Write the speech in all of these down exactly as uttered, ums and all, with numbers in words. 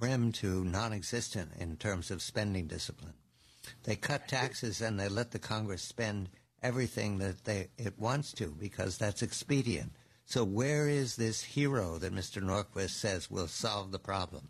grim to non-existent in terms of spending discipline. They cut taxes and they let the Congress spend everything that they, it wants to because that's expedient. So where is this hero that Mister Norquist says will solve the problem?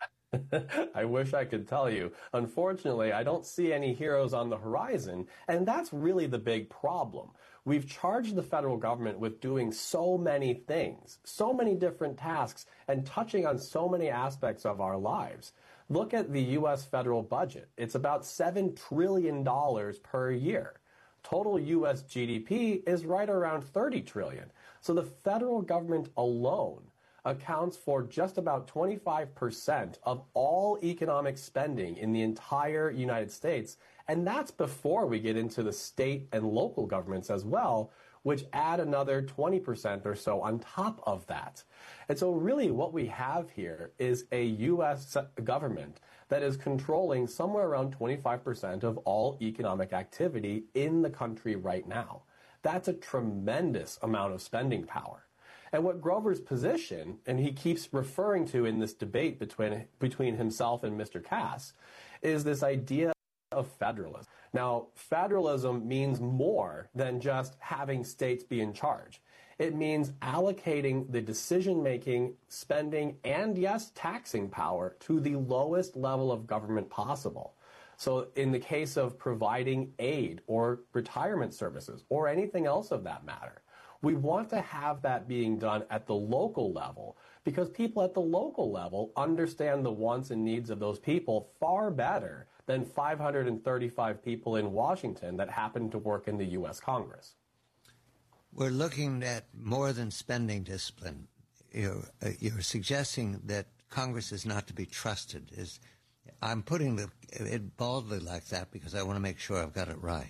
I wish I could tell you. Unfortunately, I don't see any heroes on the horizon, and that's really the big problem. We've charged the federal government with doing so many things, so many different tasks, and touching on so many aspects of our lives. Look at the U S federal budget. It's about seven trillion dollars per year. Total U S G D P is right around thirty trillion dollars. So the federal government alone accounts for just about twenty-five percent of all economic spending in the entire United States. And that's before we get into the state and local governments as well, which add another twenty percent or so on top of that. And so really what we have here is a U S government that is controlling somewhere around twenty-five percent of all economic activity in the country right now. That's a tremendous amount of spending power. And what Grover's position, and he keeps referring to in this debate between between himself and Mister Cass, is this idea of federalism. Now, federalism means more than just having states be in charge. It means allocating the decision-making, spending, and yes, taxing power to the lowest level of government possible. So in the case of providing aid or retirement services or anything else of that matter, we want to have that being done at the local level because people at the local level understand the wants and needs of those people far better than five hundred thirty-five people in Washington that happen to work in the U S Congress. We're looking at more than spending discipline. You're, uh, you're suggesting that Congress is not to be trusted. Is I'm putting the, it baldly like that because I want to make sure I've got it right.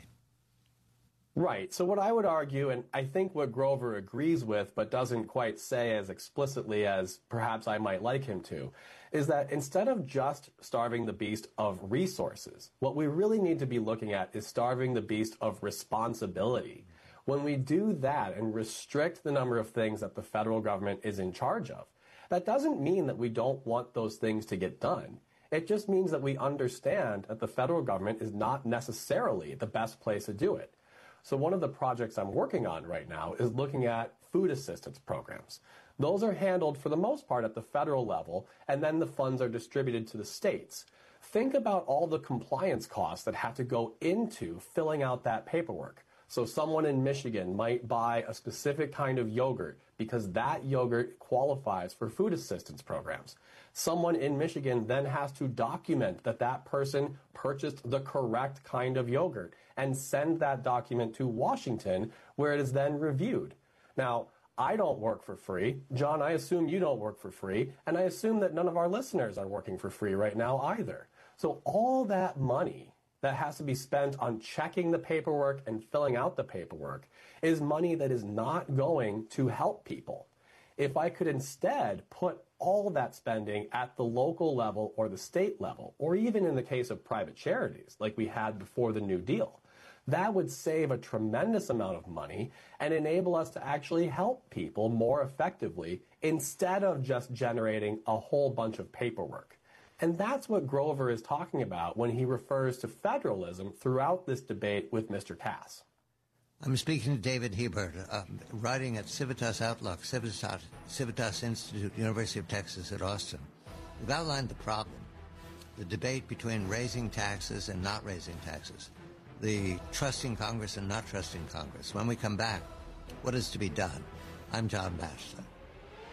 Right. So what I would argue, and I think what Grover agrees with but doesn't quite say as explicitly as perhaps I might like him to, is that instead of just starving the beast of resources, what we really need to be looking at is starving the beast of responsibility. When we do that and restrict the number of things that the federal government is in charge of, that doesn't mean that we don't want those things to get done. It just means that we understand that the federal government is not necessarily the best place to do it. So one of the projects I'm working on right now is looking at food assistance programs. Those are handled for the most part at the federal level, and then the funds are distributed to the states. Think about all the compliance costs that have to go into filling out that paperwork. So someone in Michigan might buy a specific kind of yogurt because that yogurt qualifies for food assistance programs. Someone in Michigan then has to document that that person purchased the correct kind of yogurt and send that document to Washington where it is then reviewed. Now, I don't work for free. John, I assume you don't work for free. And I assume that none of our listeners are working for free right now either. So all that money that has to be spent on checking the paperwork and filling out the paperwork is money that is not going to help people. If I could instead put all that spending at the local level or the state level, or even in the case of private charities like we had before the New Deal, that would save a tremendous amount of money and enable us to actually help people more effectively instead of just generating a whole bunch of paperwork. And that's what Grover is talking about when he refers to federalism throughout this debate with Mister Cass. I'm speaking to David Hebert, uh, writing at Civitas Outlook, Civitas, Civitas Institute, University of Texas at Austin. We've outlined the problem, the debate between raising taxes and not raising taxes, the trusting Congress and not trusting Congress. When we come back, what is to be done? I'm John Batchelor.